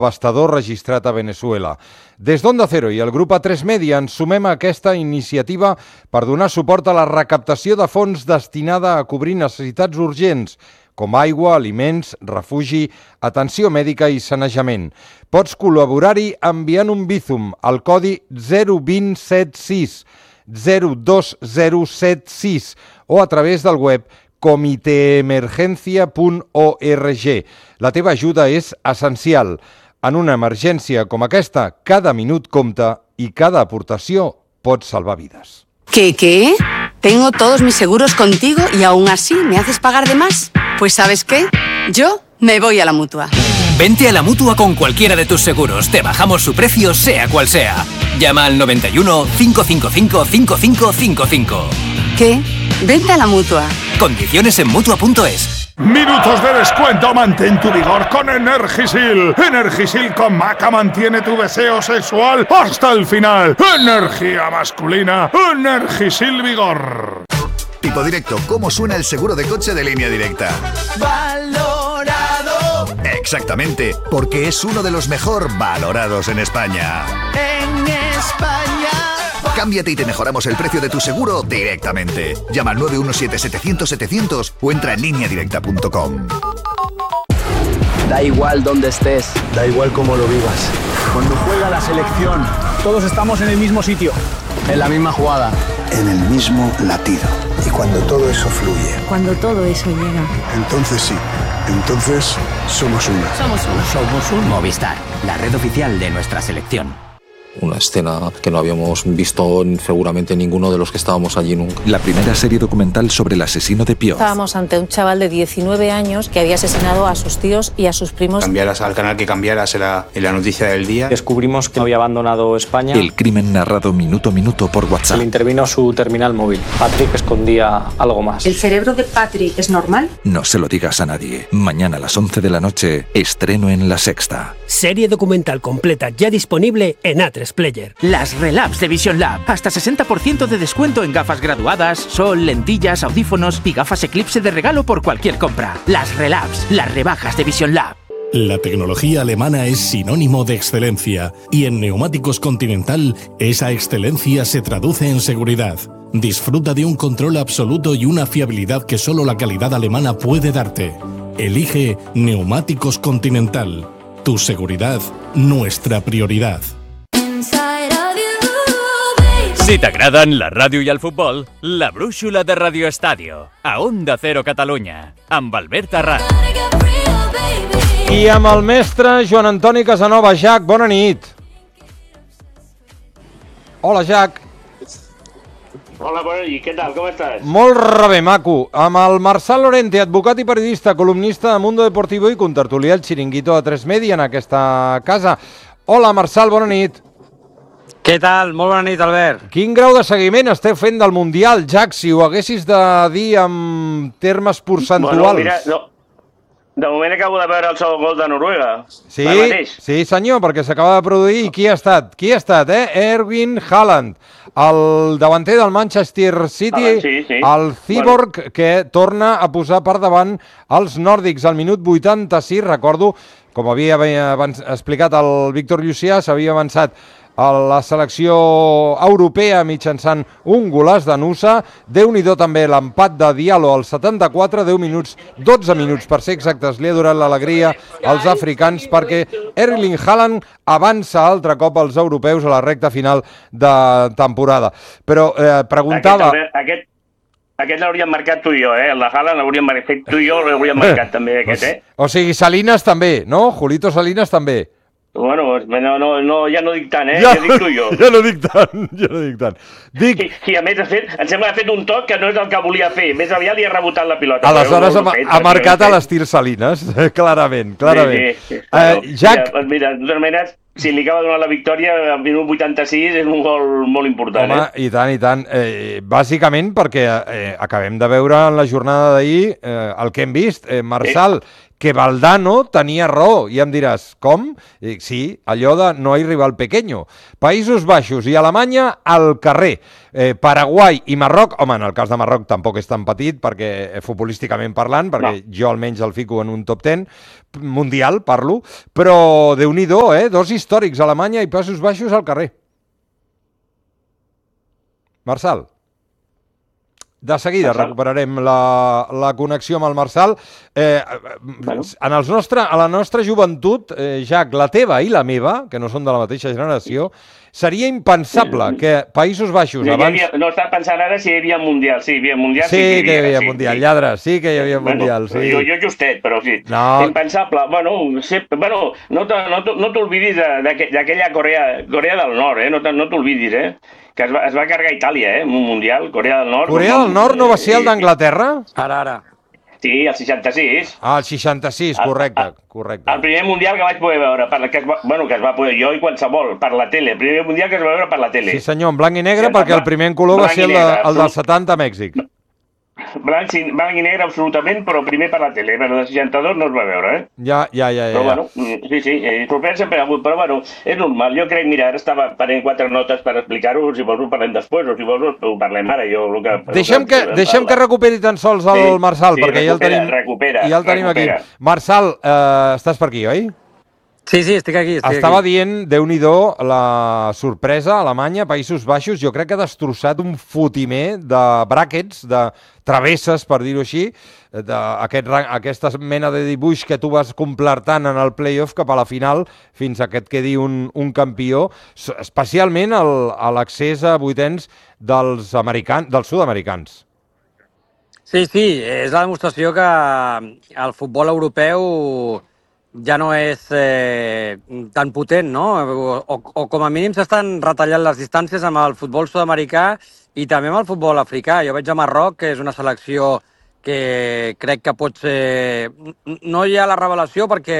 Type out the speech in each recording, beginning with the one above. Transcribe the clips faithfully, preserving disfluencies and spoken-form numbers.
devastador registrat a Venezuela. Des d'Onda Cero i el grup A tres Media ens sumem a aquesta iniciativa per donar suport a la recaptació de fons destinada a cobrir necessitats urgents, com aigua, aliments, refugi, atenció mèdica i sanejament. Pots col·laborar-hi enviant un Bizum al codi zero dos zero set sis zero dos zero set sis o a través del web comiteemergencia punt org. La teva ajuda és essencial. En una emergència com aquesta, cada minut compta i cada aportació pot salvar vides. ¿Qué, qué? Tengo todos mis seguros contigo y aún así me haces pagar de más. Pues ¿sabes qué? Yo me voy a la Mutua. Vente a la Mutua con cualquiera de tus seguros. Te bajamos su precio, sea cual sea. Llama al noventa y uno, cinco cinco cinco, cinco cinco cinco cinco. ¿Qué? Vente a la Mutua. Condiciones en Mutua punto es. Minutos de descuento, mantén tu vigor con Energisil. Energisil con maca mantiene tu deseo sexual hasta el final. Energía masculina, Energisil Vigor. Tipo Directo, ¿cómo suena el seguro de coche de Línea Directa? Valorado. Exactamente, porque es uno de los mejor valorados en España. En España. Cámbiate y te mejoramos el precio de tu seguro directamente. Llama al nueve uno siete, setecientos, setecientos o entra en línea directa punto com. Da igual dónde estés, da igual cómo lo vivas. Cuando juega la selección, todos estamos en el mismo sitio, en la misma jugada, en el mismo latido. Y cuando todo eso fluye, cuando todo eso llega, entonces sí, entonces somos uno. Somos uno. Somos un Movistar, la red oficial de nuestra selección. Una escena que no habíamos visto seguramente ninguno de los que estábamos allí nunca. La primera serie documental sobre el asesino de Pío. Estábamos ante un chaval de diecinueve años que había asesinado a sus tíos y a sus primos. Cambiaras al canal que cambiaras en la, en la noticia del día. Descubrimos que había abandonado España. El crimen narrado minuto a minuto por WhatsApp. Le intervino su terminal móvil. Patrick escondía algo más. ¿El cerebro de Patrick es normal? No se lo digas a nadie. Mañana a las once de la noche, estreno en La Sexta. Serie documental completa ya disponible en A tres Player. Las Relabs de Vision Lab. Hasta sesenta por ciento de descuento en gafas graduadas, sol, lentillas, audífonos y gafas Eclipse de regalo por cualquier compra. Las Relabs, las rebajas de Vision Lab. La tecnología alemana es sinónimo de excelencia y en Neumáticos Continental esa excelencia se traduce en seguridad. Disfruta de un control absoluto y una fiabilidad que solo la calidad alemana puede darte. Elige Neumáticos Continental. Tu seguridad, nuestra prioridad. Si t'agraden la ràdio i el futbol, la brúixola de Radio Estadio, a Onda Cero Catalunya, amb Albert Arran. I amb el mestre Joan Antoni Casanova. Jack, bona nit. Hola, Jack. Hola, bona nit. Què tal? Com estàs? Molt rebé, maco. Amb el Marçal Lorente, advocat i periodista, columnista de Mundo Deportivo i contertulià al Chiringuito A tres Media en aquesta casa. Hola, Marçal, bona nit. Què tal? Molt bona nit, Albert. Quin grau de seguiment esteu fent del Mundial, Jack, si ho haguessis de dir en termes percentuals? Bueno, mira, no. De moment acabo de veure el segon gol de Noruega. Sí, sí senyor, perquè s'acaba de produir. I qui ha estat? Qui ha estat, eh? Erling Haaland, el davanter del Manchester City, ah, sí, sí. el Cyborg, bueno, que torna a posar per davant els nòrdics. Al minut vuitanta-sis, recordo, com havia explicat el Víctor Llucià, s'havia avançat a la selecció europea mitjançant un golaç de Nusa. Déu-n'hi-do també l'empat de Diallo al setanta-quatre, deu minuts, dotze minuts per ser exactes, li ha durat l'alegria als africans perquè Erling Haaland avança altre cop als europeus a la recta final de temporada. Però eh, preguntava... Aquest, aquest, aquest l'hauríem marcat tu i jo, eh? El de Haaland l'hauríem fet tu i jo, l'hauríem marcat també, aquest, eh? O sigui, Salinas també, no? Julito Salinas també. Bueno, no, no, no, ja no dic tant, eh? Ja, ja dic tu i jo. Ja no dic tant, ja no dic tant. Dic... I, i a més, ha fet, em sembla que ha fet un toc que no és el que volia fer. Més aviat li ha rebotat la pilota. Aleshores ha, ha marcat a l'estil Salinas, clarament, clarament. Sí, sí, sí. Uh, Bueno, Jack... Mira, mira, de totes maneres, si li acaba de donar la victòria, al minut vuitanta-sis és un gol molt important. Home, eh? i tant, i tant. Eh, bàsicament perquè eh, acabem de veure en la jornada d'ahir eh, el que hem vist. Eh, Marçal, que Valdano tenia raó. I em diràs, com? I dic, sí, allò de no hi rival pequeño. Països Baixos i Alemanya al carrer. Eh, Paraguai i Marroc, home, en el cas de Marroc tampoc és tan petit, perquè eh, futbolísticament parlant, perquè no. Jo almenys el fico en un top ten, mundial parlo, però Déu-n'hi-do, eh? Dos històrics, Alemanya i Països Baixos al carrer. Marçal. De seguida Marçal. Recuperarem la, la connexió amb el Marçal. Eh, bueno. en els nostre, a la nostra joventut, eh, Jack, la teva i la meva, que no són de la mateixa generació, seria impensable que Països Baixos no, abans... Havia, no estava pensant ara si hi havia Mundial. Sí, hi havia Mundial. Sí, sí que hi havia, que hi havia sí, Mundial, sí. Lladre, sí que hi havia bueno, Mundial. Sí. Jo, jo justet, però sí. No. Impensable. Bueno, sí, bueno no t'oblidis no d'aquella Corea, Corea del Nord, eh? No t'oblidis, eh? Que es va, es va carregar Itàlia, eh? Un Mundial, Corea del Nord. Corea del Nord no va ser el d'Anglaterra? Ara, ara. Sí, el seixanta-sis. Ah, el seixanta-sis, correcte, el, correcte. El primer Mundial que vaig poder veure, per la, que es va, bueno, que es va poder jo i qualsevol, per la tele. El primer Mundial que es va veure per la tele. Sí, senyor, en blanc i negre, sí, perquè el primer en color va ser el, de, el del setanta a Mèxic. Blanc, blanc i negre absolutament, però primer per la tele. Però el seixanta-dos no es va veure, eh? Ja, ja, ja. ja. Però bueno, sí, sí, eh, sorprèn sempre ha hagut, però bueno, és normal. Jo crec, mira, ara estava prenent quatre notes per explicar-ho, si vols ho parlem després, o si vols ho parlem ara. Jo, el que, deixem que, que, deixem que recuperi tan sols el sí, Marçal, sí, perquè recupera, ja el tenim, recupera, ja el tenim recupera. aquí. Marçal, eh, estàs per aquí, oi? Sí, sí, estic aquí. Estic Estava aquí. dient, Déu-n'hi-do, la sorpresa a Alemanya, Països Baixos, jo crec que ha destrossat un fotimer de brackets, de travesses, per dir-ho així, d'aquest, aquesta mena de dibuix que tu vas completant en el play-off cap a la final, fins a que et quedi un, un campió, especialment el, a l'accés a vuitens dels, americans, dels sud-americans. Sí, sí, és la demostració que el futbol europeu ja no és eh, tan potent, no? O, o com a mínim s'estan retallant les distàncies amb el futbol sud-americà i també amb el futbol africà. Jo veig a Marroc, que és una selecció que crec que pot ser... No hi ha la revelació perquè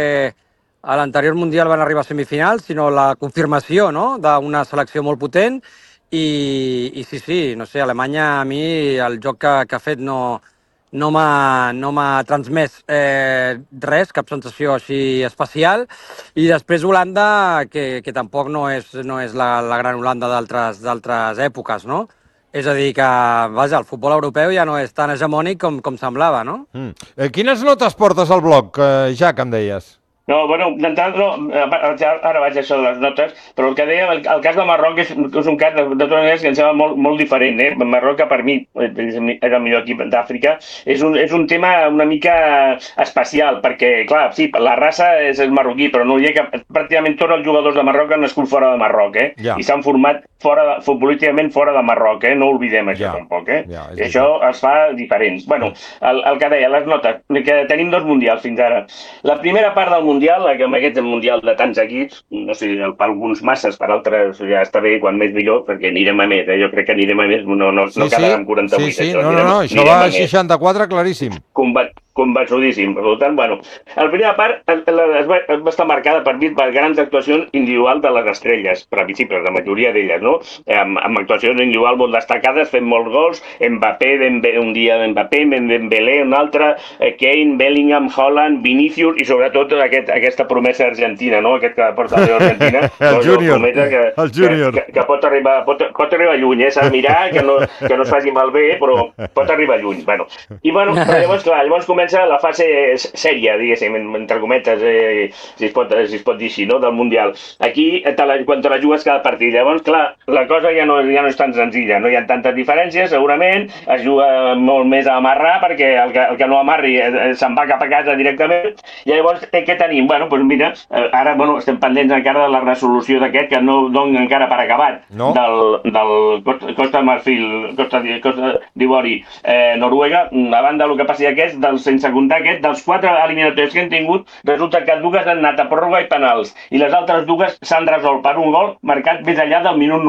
a l'anterior Mundial van arribar a semifinals, sinó la confirmació, no?, d'una selecció molt potent i, i sí, sí, no sé, Alemanya a mi el joc que, que ha fet no... no m'ha no transmès eh, res, cap sensació així especial. I després Holanda, que, que tampoc no és, no és la, la gran Holanda d'altres èpoques, no? És a dir que, vaja, el futbol europeu ja no és tan hegemònic com, com semblava, no? Mm. Eh, quines notes portes al blog, eh, ja que em deies? No, bueno, d'entrada, no, ara vaig a això de les notes, però el que deia, el, el cas de Marroc és, és un cas, de, de totes maneres, que em sembla molt, molt diferent, eh? Marroc, que per mi és el millor equip d'Àfrica, és, un, és un tema una mica especial, perquè, clar, sí, la raça és el marroquí, però no hi ha cap, pràcticament tots els jugadors de Marroc han nascut fora de Marroc, eh? Ja. I s'han format fora de, futbolísticament fora de Marroc, eh? No oblidem això, ja. Tampoc, eh? Ja, I això es fa diferents. Bueno, el, el que deia, les notes, que tenim dos mundials fins ara. La primera part del mundial, que amb aquest mundial de tants equips, no sé, per alguns masses, per altres ja està bé, quan més millor, perquè anirem a més, eh? Jo crec que anirem a més, no, no, sí, no quedarà amb quaranta-vuit. Sí, sí, això, no, no, no, això va a seixanta-quatre claríssim. Combat, convençudíssim. Per tant, bueno, la primera part es va, es va estar marcada per mi per grans actuacions individuals de les estrelles, previsibles, la majoria d'elles, no? Amb, amb actuacions individuals molt destacades, fent molts gols, Mbappé, Dembélé, un dia Mbappé, Dembélé, un altre, Kane, Bellingham, Holland, Vinicius i sobretot aquest, aquesta promesa argentina, no? Aquest que porta l'Argentina. el júnior, que, el júnior. Que, que, que pot arribar, pot, pot arribar lluny, eh? S'ha de mirar, que no, que no es faci malbé, però pot arribar lluny. Bueno, i bueno, llavors, clar, llavors comença la fase sèria, diguéssim, entre cometes, eh, si, es pot, si es pot dir així, no?, del Mundial. Aquí, te la, quan te la jugues cada partit, llavors, clar, la cosa ja no, ja no és tan senzilla, no hi ha tantes diferències, segurament, es juga molt més a amarrar, perquè el que, el que no amarri eh, se'n va cap a casa directament, i llavors, eh, què tenim? Bueno, doncs mira, eh, ara, bueno, estem pendents encara de la resolució d'aquest, que no dona encara per acabat, no? del, del Costa, Costa Marfil, Costa, Costa d'Ivori, eh, Noruega, a banda del que passi aquest, del, sense comptar aquest, dels quatre eliminatoris que hem tingut, resulta que dues han anat a pròrroga i penals, i les altres dues s'han resolt per un gol marcat més enllà del minut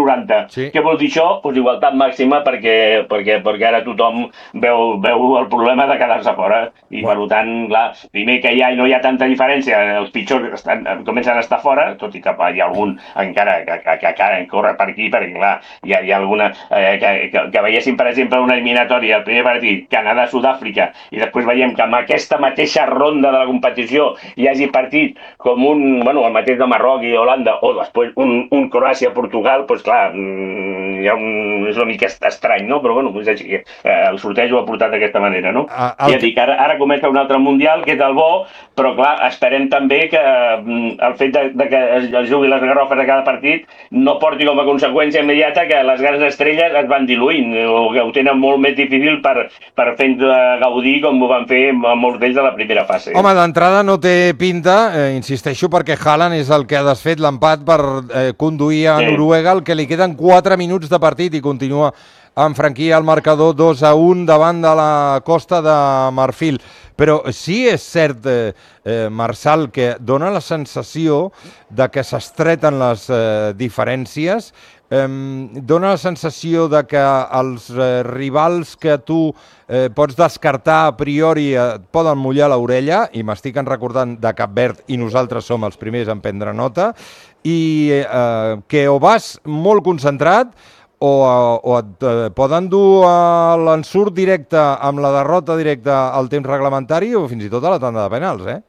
noranta. Sí. Què vol dir això? Pues igualtat màxima perquè, perquè, perquè ara tothom veu, veu el problema de quedar-se fora. I bueno. Per tant, clar, primer que ja no hi ha tanta diferència, els pitjors estan, comencen a estar fora, tot i que hi ha algun encara que, que, que, que corre per aquí, perquè clar, hi ha, hi ha alguna... Eh, que, que, que veiéssim, per exemple, una eliminatòria, el primer partit, Canadà-Sud-àfrica, i després veiem que amb aquesta mateixa ronda de la competició hi hagi partit com un, bueno, el mateix de Marroc i Holanda, o després un, un Croàcia-Portugal, doncs clar, hi ha un, és una mica estrany, no? Però bueno, és així, eh, el sorteig ho ha portat d'aquesta manera, no? Ah, el... Ja dic, ara, ara comença un altre Mundial, que és el bo, però clar, esperem també que el fet de, de que es jugui les garrofes a cada partit no porti com a conseqüència immediata que les grans estrelles es van diluint, o que ho tenen molt més difícil per, per fer gaudir com ho van fer molts d'ells a la primera fase. Home, d'entrada no té pinta, eh, insisteixo, perquè Haaland és el que ha desfet l'empat per eh, conduir a sí. Noruega, el que li queden quatre minuts de partit i continua amb franquia el marcador dos a un davant de la Costa de Marfil. Però sí és cert, eh, eh, Marçal, que dona la sensació de que s'estreten les eh, diferències, eh, dona la sensació de que els eh, rivals que tu eh, pots descartar a priori eh, poden mullar l'orella, i m'estic recordant de Cap Verd, i nosaltres som els primers en prendre nota, i eh, que o vas molt concentrat o, o et eh, poden dur a l'ensurt directe amb la derrota directa al temps reglamentari o fins i tot a la tanda de penals, eh?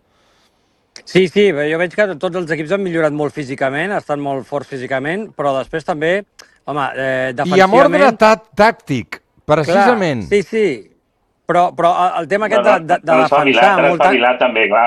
Sí, sí, jo veig que tots els equips han millorat molt físicament, estan molt forts físicament, però després també, home, eh, defensivament... I amb ordre tàctic, precisament. Clar, sí, sí, però, però el tema aquest de, de, de defensar... Transfavilat també, clar.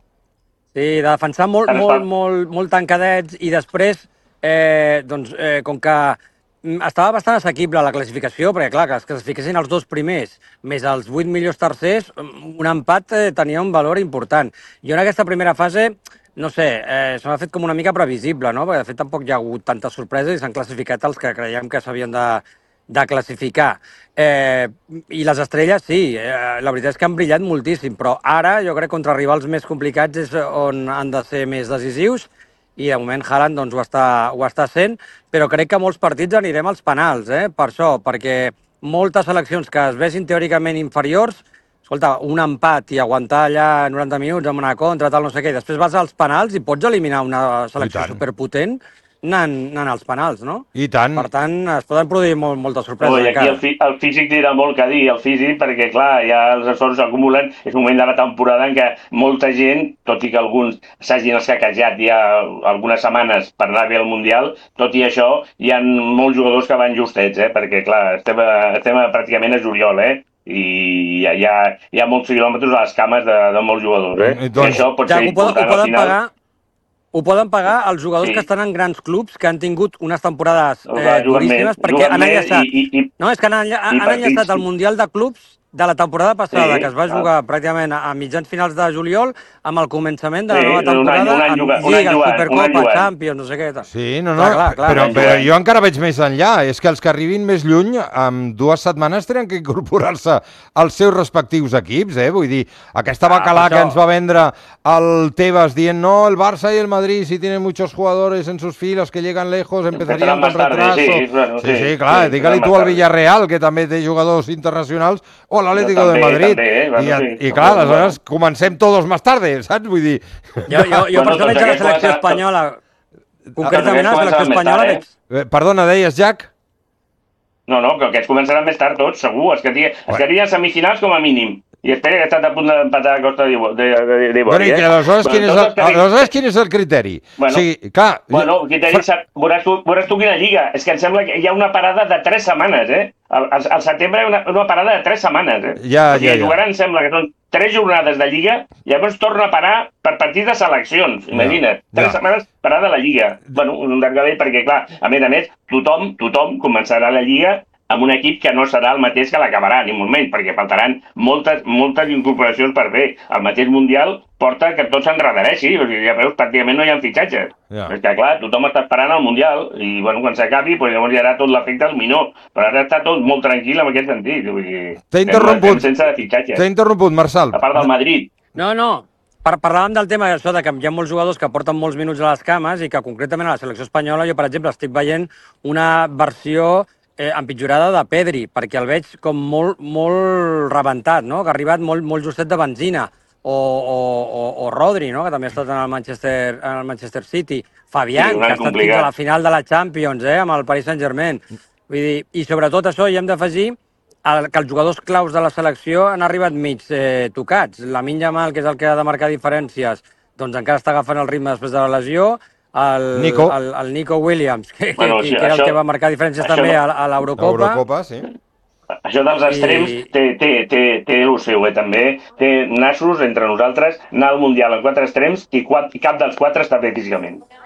Sí, de defensar molt, molt, molt, molt tancadets i després, eh, doncs, eh, com que estava bastant assequible la classificació, perquè clar, que es classifiquessin els dos primers, més els vuit millors tercers, un empat eh, tenia un valor important. Jo en aquesta primera fase, no sé, eh, se m'ha fet com una mica previsible, no? Perquè de fet tampoc hi ha hagut tantes sorpreses i s'han classificat els que creiem que s'havien de, de classificar. Eh, I les estrelles, sí, eh, la veritat és que han brillat moltíssim, però ara jo crec que contra rivals més complicats és on han de ser més decisius, i de moment Haaland doncs, ho, està, ho està sent, però crec que molts partits anirem als penals, eh? Per això, perquè moltes seleccions que es vegin teòricament inferiors, escolta, un empat i aguantar allà noranta minuts amb una contra, tal, no sé què, i després vas als penals i pots eliminar una selecció superpotent anant, anant als penals, no? I tant. Per tant, es poden produir molt, moltes sorpreses. No, i aquí el, fi, el físic tira molt que dir, el físic, perquè clar, ja els esforços s'acumulen, és un moment de la temporada en què molta gent, tot i que alguns s'hagin escaquejat ja algunes setmanes per anar bé al Mundial, tot i això, hi ha molts jugadors que van justets, eh? Perquè clar, estem, estem pràcticament a juliol, eh? I hi ha, hi ha, hi ha molts quilòmetres a les cames de, de molts jugadors, eh? Doncs, I això pot ja, ser important al final. Pagar... Ho poden pagar els jugadors sí. que estan en grans clubs, que han tingut unes temporades eh, duríssimes, perquè han enllaçat... I, i, no, és que han, enlla han enllaçat el Mundial de Clubs de la temporada passada, sí, que es va jugar ah. pràcticament a mitjans finals de juliol, amb el començament de la sí, nova temporada, un any, un any, amb Lliga, Supercopa, Champions, no sé què. Sí, no, no, clar, clar, però, però jo encara veig més enllà. És que els que arribin més lluny, en dues setmanes tenen que incorporar-se als seus respectius equips, eh? Vull dir, aquesta bacalà ah, que ens va vendre el Tebas dient no, el Barça i el Madrid, si tienen muchos jugadores en sus filas que llegan lejos, empezarían con retraso. Sí, bueno, sí, sí, sí, clar, sí, digue-li tu al Villarreal, que també té jugadors internacionals, o l'Atlético de Madrid. També, eh? Bueno, I, sí, i clar, aleshores bueno. comencem todos más tarde, saps? Vull dir... Jo, jo, jo per això veig a la selecció espanyola, concretament a la selecció espanyola... Veig... Eh, perdona, deies, Jack? No, no, que aquests començaran més tard tots, segur. Es que arriben a semifinals com a mínim. I espera que ha estat a punt d'empatar a Costa d'Ivori. Bueno, i que aleshores quin, aleshores quin és el criteri? Bueno, sí, clar, bueno el criteri fa... veuràs, tu, veuràs tu quina lliga. És que em sembla que hi ha una parada de tres setmanes, eh? Al, al setembre hi ha una, una parada de tres setmanes, eh? Ja, ja, ja. Jugaran, em sembla que són tres jornades de lliga, i llavors torna a parar per partit de seleccions, imagina't. Ja, tres ja. setmanes parada a la lliga. Bueno, un llargadell perquè, clar, a més a més, tothom, tothom començarà la lliga amb un equip que no serà el mateix que l'acabarà, ni molt menys, perquè faltaran moltes, moltes incorporacions per fer. El mateix Mundial porta que tot s'enredareixi, o sigui, ja veus, pràcticament no hi ha fitxatges. Ja. És que, clar, tothom està esperant el Mundial, i, bueno, quan s'acabi, pues, llavors hi haurà tot l'efecte al minó. Però ara està tot molt tranquil en aquest sentit. Vull dir, t'he interromput, sense fitxatges. T'he interromput, Marçal. A part del Madrid. No, no, par parlàvem del tema d'això, de que hi ha molts jugadors que porten molts minuts a les cames i que concretament a la selecció espanyola jo, per exemple, estic veient una versió eh, empitjorada de Pedri, perquè el veig com molt, molt rebentat, no? Que ha arribat molt, molt justet de benzina. O, o, o, o Rodri, no? Que també ha estat en el Manchester, en el Manchester City. Fabián, sí, que ha estat complicat. Fins a la final de la Champions, eh? Amb el Paris Saint-Germain. Vull dir, i sobretot això hi hem d'afegir que els jugadors claus de la selecció han arribat mig eh, tocats. Lamine Yamal, que és el que ha de marcar diferències, doncs encara està agafant el ritme després de la lesió. El Nico, el, el Nico Williams, que, bueno, que, sí, que era això, el que va marcar diferències també no, a, a l'Eurocopa. L'Eurocopa, sí. Això dels extrems I... té, té, té, té el seu, eh, també. Té nassos entre nosaltres, anar al Mundial amb quatre extrems i, quatre, i cap dels quatre està bé físicament.